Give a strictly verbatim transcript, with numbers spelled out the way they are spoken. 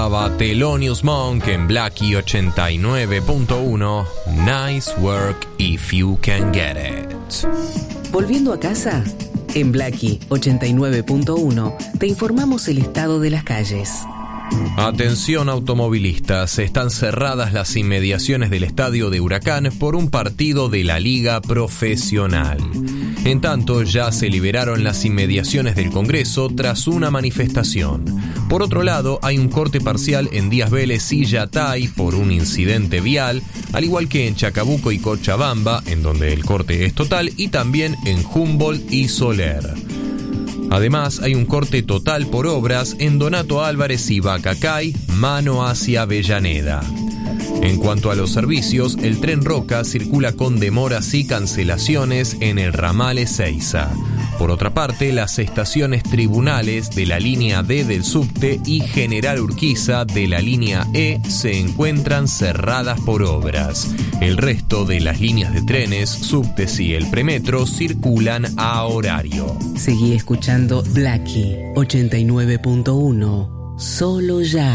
Thelonious Monk en Blackie ochenta y nueve punto uno. Nice work if you can get it. Volviendo a casa, en Blackie ochenta y nueve punto uno te informamos el estado de las calles. Atención automovilistas, están cerradas las inmediaciones del estadio de Huracán por un partido de la Liga Profesional. En tanto, ya se liberaron las inmediaciones del Congreso tras una manifestación. Por otro lado, hay un corte parcial en Díaz Vélez y Yatay por un incidente vial, al igual que en Chacabuco y Cochabamba, en donde el corte es total, y también en Humboldt y Soler. Además, hay un corte total por obras en Donato Álvarez y Bacacay, mano hacia Avellaneda. En cuanto a los servicios, el tren Roca circula con demoras y cancelaciones en el ramal Ezeiza. Por otra parte, las estaciones Tribunales de la línea D del subte y General Urquiza de la línea E se encuentran cerradas por obras. El resto de las líneas de trenes, subtes y el premetro circulan a horario. Seguí escuchando Blackie ochenta y nueve punto uno. Solo ya.